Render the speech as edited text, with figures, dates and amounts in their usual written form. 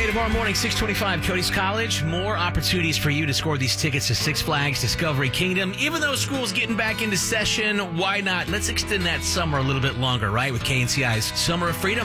Hey, tomorrow morning, 6:25, Cody's College. More opportunities for you to score these tickets to Six Flags Discovery Kingdom. Even though school's getting back into session, why not? Let's extend that summer a little bit longer, right? With KNCI's Summer of Freedom.